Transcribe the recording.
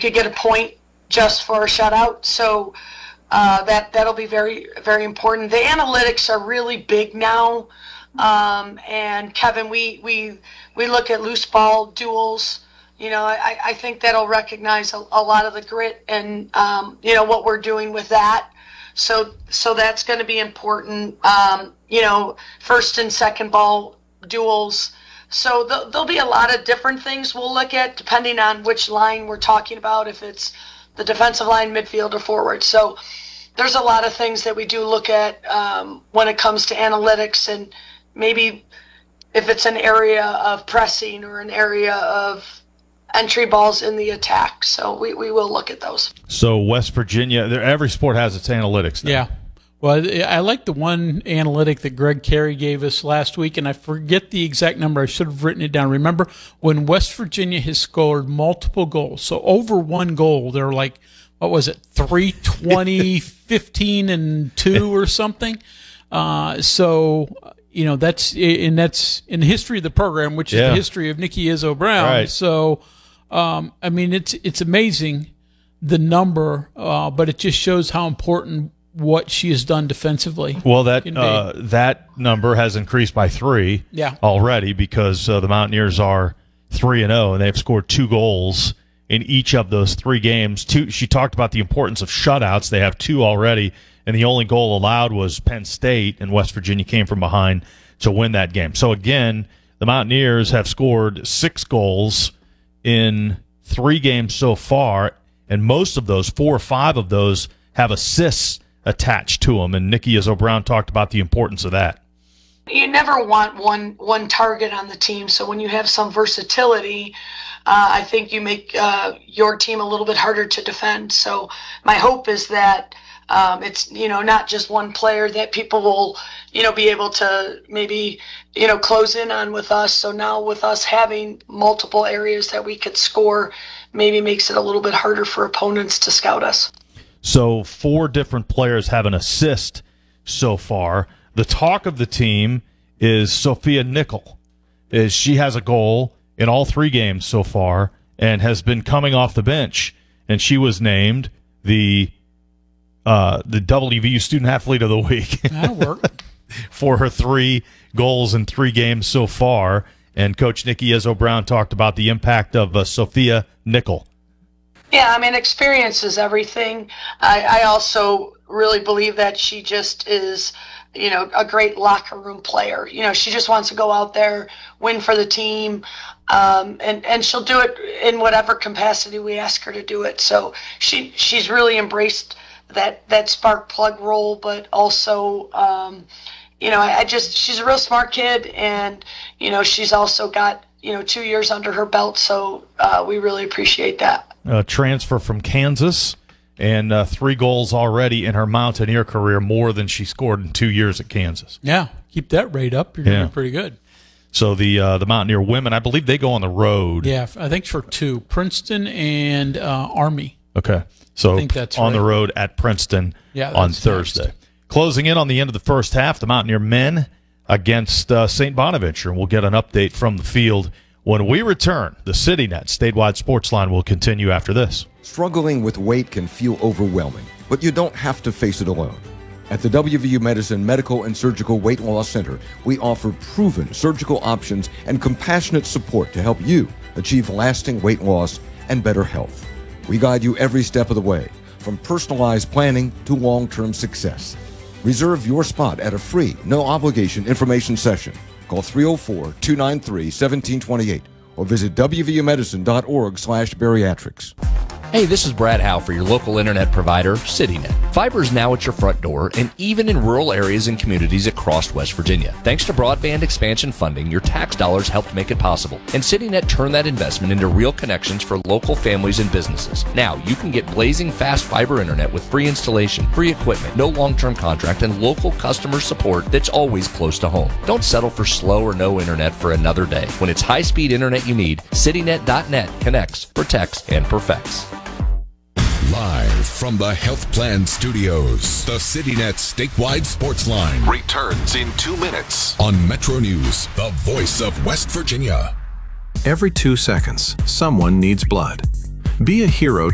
could get a point just for a shutout. So that'll be very, very important. The analytics are really big now. And Kevin, we look at loose ball duels. I think that'll recognize a lot of the grit and, what we're doing with that. So that's going to be important. First and second ball duels. So there'll be a lot of different things we'll look at depending on which line we're talking about, if it's the defensive line, midfield, or forward. So there's a lot of things that we do look at when it comes to analytics, and maybe if it's an area of pressing or an area of entry balls in the attack. So we will look at those. So West Virginia, every sport has its analytics now. Yeah. Well, I like the one analytic that Greg Carey gave us last week, and I forget the exact number. I should have written it down. Remember, when West Virginia has scored multiple goals, so over one goal, they're like, what was it, 320, 15, and 2 or something? That's in the history of the program, which is the history of Nikki Izzo Brown. Right. So, it's amazing, the number, but it just shows how important what she has done defensively. Well, that number has increased by 3 already, because the Mountaineers are 3-0, and they've scored 2 goals in each of those 3 games. She talked about the importance of shutouts. They have 2 already, and the only goal allowed was Penn State, and West Virginia came from behind to win that game. So again, the Mountaineers have scored 6 goals in 3 games so far, and most of those, 4 or 5 of those, have assists attached to them, and Nikki Izzo Brown talked about the importance of that. You never want one target on the team, so when you have some versatility, I think you make your team a little bit harder to defend. So my hope is that it's not just one player that people will be able to maybe close in on with us. So now with us having multiple areas that we could score, maybe makes it a little bit harder for opponents to scout us. So 4 different players have an assist so far. The talk of the team is Sophia Nickel. She has a goal in all 3 games so far and has been coming off the bench. And she was named the WVU Student Athlete of the Week. That'll work. For her 3 goals in 3 games so far. And Coach Nikki Izzo Brown talked about the impact of Sophia Nickel. Yeah, experience is everything. I also really believe that she just is, a great locker room player. She just wants to go out there, win for the team, and she'll do it in whatever capacity we ask her to do it. So she's really embraced that spark plug role, but also, she's a real smart kid, and, she's also got, 2 years under her belt. So we really appreciate that. Transfer from Kansas, and 3 goals already in her Mountaineer career, more than she scored in 2 years at Kansas. Yeah, keep that rate up. You're going to be pretty good. So the Mountaineer women, I believe they go on the road. Yeah, I think for 2, Princeton and Army. Okay, so I think that's on the road at Princeton on Thursday. Next. Closing in on the end of the first half, the Mountaineer men against St. Bonaventure. We'll get an update from the field when we return. The CityNet Statewide Sports Line will continue after this. Struggling with weight can feel overwhelming, but you don't have to face it alone. At the WVU Medicine Medical and Surgical Weight Loss Center, we offer proven surgical options and compassionate support to help you achieve lasting weight loss and better health. We guide you every step of the way, from personalized planning to long-term success. Reserve your spot at a free, no-obligation information session. Call 304-293-1728 or visit wvumedicine.org/bariatrics. Hey, this is Brad Howe for your local internet provider, CityNet. Fiber is now at your front door and even in rural areas and communities across West Virginia. Thanks to broadband expansion funding, your tax dollars helped make it possible. And CityNet turned that investment into real connections for local families and businesses. Now, you can get blazing fast fiber internet with free installation, free equipment, no long-term contract, and local customer support that's always close to home. Don't settle for slow or no internet for another day. When it's high-speed internet you need, CityNet.net connects, protects, and perfects. Live from the Health Plan Studios, the CityNet Statewide Sports Line returns in 2 minutes on Metro News, the voice of West Virginia. Every 2 seconds, someone needs blood. Be a hero